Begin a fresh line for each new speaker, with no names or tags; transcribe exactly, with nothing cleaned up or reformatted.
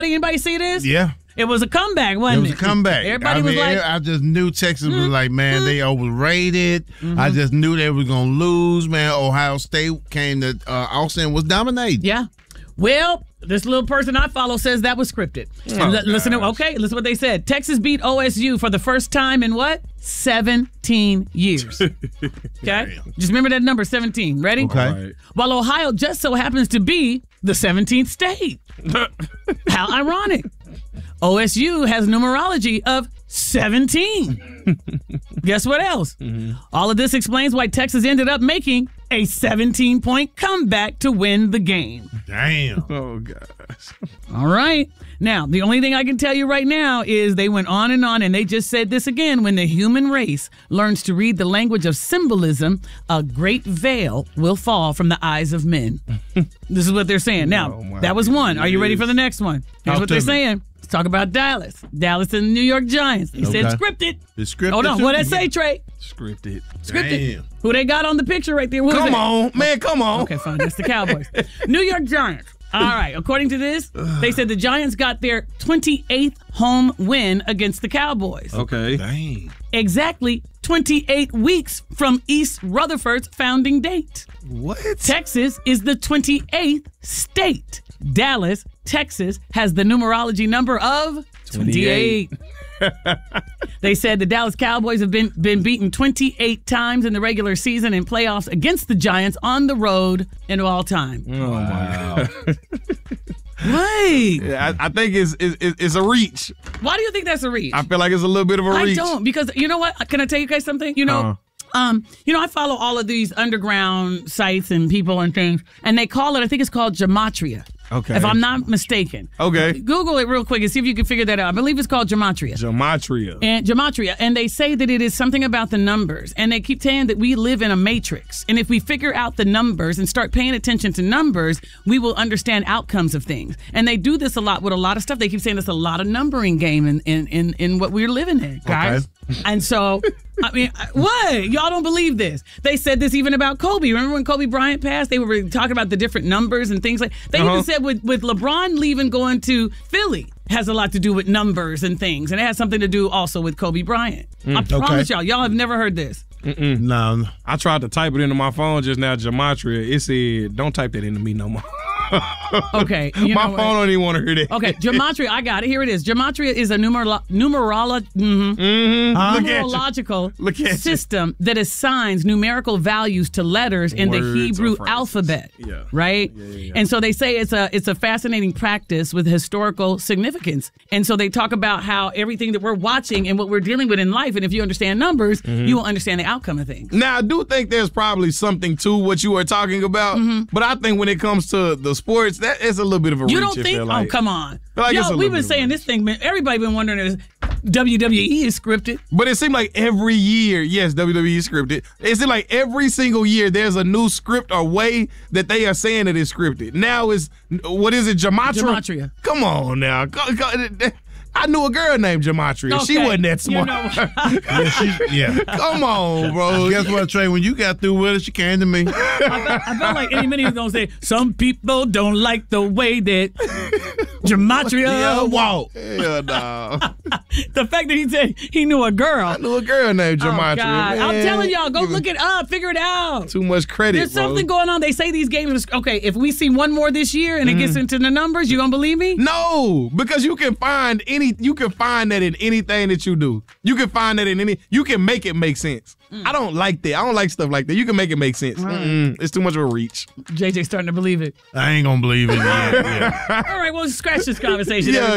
Anybody see this?
Yeah.
It was a comeback, wasn't it?
It was a comeback.
Everybody
I
was
mean,
like,
I just knew Texas was
mm,
like, man,
mm,
they overrated.
Mm-hmm.
I just knew they were going to lose, man. Ohio State came to uh, Austin, was dominating.
Yeah. Well, this little person I follow says that was scripted.
Oh,
L- listen to okay, listen to what they said. Texas beat O S U for the first time in what? seventeen years. Okay? Just remember that number, seventeen. Ready?
Okay.
Right.
While Ohio just so happens to be the seventeenth state. How ironic. O S U has numerology of seventeen. Guess what else? Mm-hmm. All of this explains why Texas ended up making a seventeen-point comeback to win the game.
Damn.
Oh, gosh.
All right. Now, the only thing I can tell you right now is they went on and on, and they just said this again. When the human race learns to read the language of symbolism, a great veil will fall from the eyes of men. This is what they're saying. Now,
Oh, my
that was one. Are you ready
goodness.
for the next one? Here's
Talk
what
to
they're
me.
saying. Let's talk about Dallas. Dallas and the New York Giants. He said
Okay.
scripted.
It's scripted.
Hold on.
too?
What did that say, Trey?
Scripted.
Scripted.
Damn.
Who they got on the picture right there? What was
Come
it?
on, man, come on.
Okay, fine. That's the Cowboys. New York Giants. All right. According to this, they said the Giants got their twenty-eighth home win against the Cowboys.
Okay.
Dang.
Exactly twenty-eight weeks from East Rutherford's founding date.
What?
Texas is the twenty-eighth state. Dallas, Texas, has the numerology number of twenty-eight. They said the Dallas Cowboys have been, been beaten twenty-eight times in the regular season and playoffs against the Giants on the road in all time.
Oh, my God.
Right.
Yeah, I, I think it's, it's it's a reach.
Why do you think that's a reach?
I feel like it's a little bit of a
I
reach.
don't, because you know what? Can I tell you guys something? You know,
Uh-huh.
um, you know, I follow all of these underground sites and people and things, and they call it, I think it's called gematria.
Okay.
If I'm not mistaken.
Okay.
Google it real quick and see if you can figure that out. I believe it's called gematria.
Gematria.
And gematria, and they say that it is something about the numbers, and they keep saying that we live in a matrix, and if we figure out the numbers and start paying attention to numbers, we will understand outcomes of things. And they do this a lot with a lot of stuff. They keep saying it's a lot of numbering game in in in, in what we're living in, guys.
Okay.
And so, I mean, what? Y'all don't believe this? They said this even about Kobe. Remember when Kobe Bryant passed? They were talking about the different numbers and things like. They
Uh-huh.
even said with with LeBron leaving, going to Philly, has a lot to do with numbers and things, and it has something to do also with Kobe Bryant. I promise y'all, y'all have never heard this.
Mm-mm.
No.
I tried to type it into my phone just now, gematria. It said, don't type that into me no more.
Okay, you
my
know
phone
what?
don't even want to hear that.
Okay, gematria, I got it. Here it is. Gematria is a numerolo- numerolo- mhm,
Mm-hmm.
Huh?
Look at you.
numerological
Look at you.
system that assigns numerical values to letters in
Words
the
or
Hebrew
phrases.
alphabet.
Yeah.
Right?
Yeah, yeah, yeah.
And so they say it's a it's a fascinating practice with historical significance. And so they talk about how everything that we're watching and what we're dealing with in life, and if you understand numbers,
Mm-hmm.
you will understand the outcome of things.
Now, I do think there's probably something to what you are talking about, but I think when it comes to the sports, that is a little bit of a
You
reach.
don't
I
think?
feel like.
Oh, come on.
feel like it's a
Yo,
little
we've
bit
been
of a
saying
reach.
this thing, man. Everybody been wondering if W W E is scripted.
But it seemed like every year, yes, W W E is scripted. It seemed like every single year there's a new script or way that they are saying it is scripted. Now it's, what is it, Gematria?
Gematria.
Come on now. Go- go- I knew a girl named Gematria. She
Okay.
wasn't that
You
smart.
know,
Yeah, she, yeah.
Come on, bro.
Guess what, Trey? When you got through with it, she came to me.
I, felt, I felt like any minute he was going to say, some people don't like the way that Gematria walk.
Hell no.
The fact that he said he knew a girl.
I knew a girl named
Oh,
Gematria.
God. I'm
man.
telling y'all, go
Giving
look it up. Figure it out.
Too much credit,
There's
bro.
something going on. They say these games are, okay, if we see one more this year and it gets into the numbers, you going to believe me?
No, because you can find any, you can find that in anything that you do. You can find that in any, you can make it make sense. I don't like that. I don't like stuff like that. You can make it make sense. Mm-mm. It's too much of a reach.
J J starting to believe it.
I ain't gonna believe it. Yeah, yeah.
All right, well, scratch this conversation.
Yeah.